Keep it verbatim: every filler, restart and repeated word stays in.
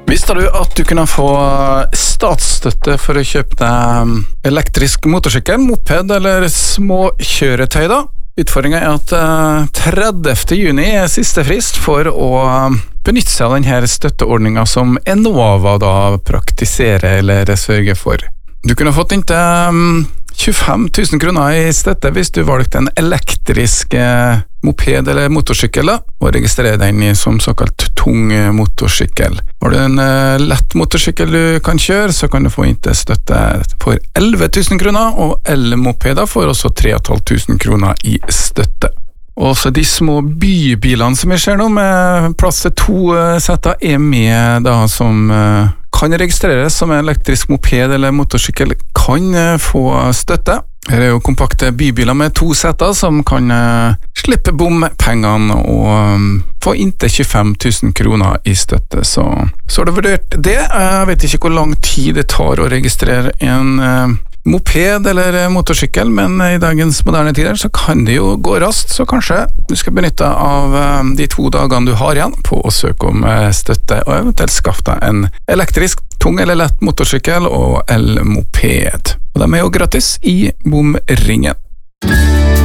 Visste du at du kunne få statsstøtte for å kjøpe deg elektrisk motorsykkel, moped eller små kjøretøy da? Utfordringen er at tredivte juni er siste frist for å benytte seg av denne støtteordningen som Enova da praktiserer eller sørger for. Du kunne fått inntil tjuefem tusen kroner i støtte hvis du valgte en elektrisk moped eller motorsykkel da, og registrerer den som såkalt tung motorsykkel. Har du en lett motorsykkel du kan kjøre, så kan du få inntil støtte for elleve tusen kroner, og elmopeder får også tre tusen fem hundre kroner i støtte. Og så de små bybilene som vi ser nå, med plass til to setter, er med da som kan registreres som en elektrisk moped eller motorsykkel, kan få støtte. Her er jo kompakte bybiler med to setter som kan slippe bompengene og få inntil tjuefem tusen kroner i støtte. Så, så har du vurdert det. Jeg vet ikke hvor lang tid det tar å registrere en moped eller motorsykkel, men i dagens moderne tider så kan det jo gå raskt, så kanskje du skal benytte av de to dagene du har igjen på å søke om støtte, og eventuelt skaffe deg en elektrisk, tung eller lett motorsykkel og elmoped. Og de er jo gratis i bomringen.